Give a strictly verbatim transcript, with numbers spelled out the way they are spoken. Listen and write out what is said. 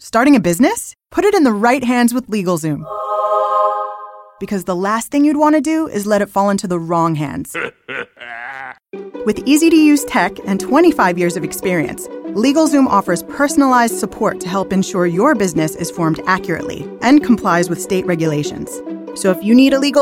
Starting a business? Put it in the right hands with LegalZoom. Because the last thing you'd want to do is let it fall into the wrong hands. With easy-to-use tech and twenty-five years of experience, LegalZoom offers personalized support to help ensure your business is formed accurately and complies with state regulations. So if you need a legal